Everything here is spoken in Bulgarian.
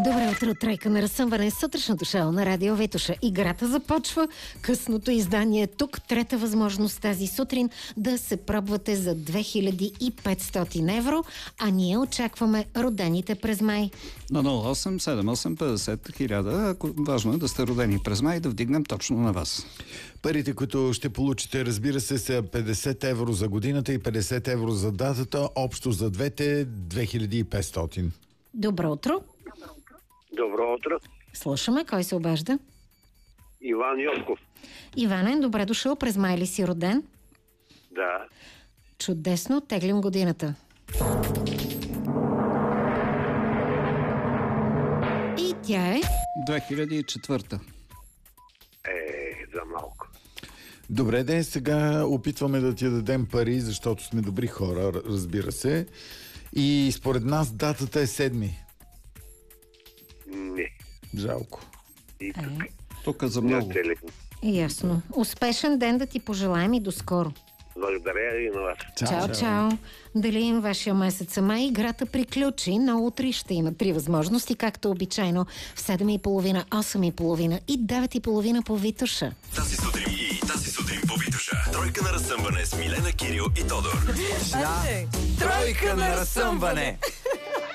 Добро утро, тройка на разсъмване, сутрешното шоу на Радио Витоша. Играта започва, късното издание тук, трета възможност тази сутрин да се пробвате за 2500 евро, а ние очакваме родените през май. На 08 78 50 1000, ако важно е да сте родени през май, да вдигнем точно на вас. Парите, които ще получите, разбира се, са 50 евро за годината и 50 евро за датата, общо за двете 2500. Добро утро. Добро утро. Слушаме, кой се обажда? Иван Йотков. Иване, добре дошъл, през май ли си роден? Да. Чудесно, теглим годината. И тя е... 2004. За малко. Добре, ден, сега опитваме да ти дадем пари, защото сме добри хора, разбира се. И според нас датата е 7. Не. Жалко. И тук. Тук за много. Ясно. Успешен ден да ти пожелаем и до скоро. Благодаря и на вас. Чао. Делим вашия месец май. Играта приключи, но утре ще има 3 възможности, както обичайно в 7:30, 8:30 и 9:30 по Витоша. Тази сутрин по Витоша. Тройка на разсъмване с Милена, Кирил и Тодор. Тройка на разсъмване!